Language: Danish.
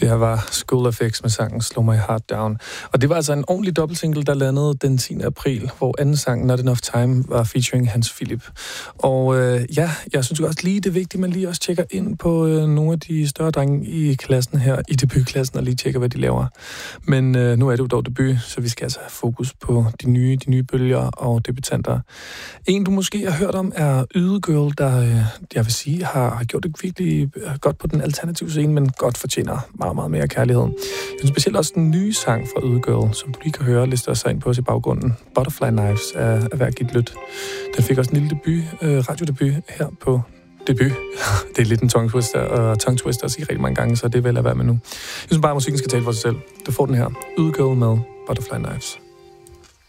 Det her var School FX med sangen Slow My Heart Down. Og det var altså en ordentlig dobbeltsingle, der landede den 10. april, hvor anden sang, Not Enough Time, var featuring Hans Philip. Og jeg synes også lige, det er vigtigt, at man lige også tjekker ind på nogle af de større drenge i klassen her, i debutklassen, og lige tjekker, hvad de laver. Men nu er det jo dog debut, så vi skal altså have fokus på de nye bølger og debutanter. En, du måske har hørt om, er Yde Girl, der, jeg vil sige, har gjort det virkelig godt på den alternative scene, men godt fortjener meget mere kærlighed. Jeg synes specielt også den nye sang fra Yde Girl, som du lige kan høre, lister sig ind på os i baggrunden. Butterfly Knives er værd at give et lyt. Den fik også en lille radiodebut her på debut. Det er lidt en tongue twister at sige rigtig mange gange, så det er vel at være med nu. Jeg synes bare, at musikken skal tale for sig selv. Du får den her. Yde Girl med Butterfly Knives.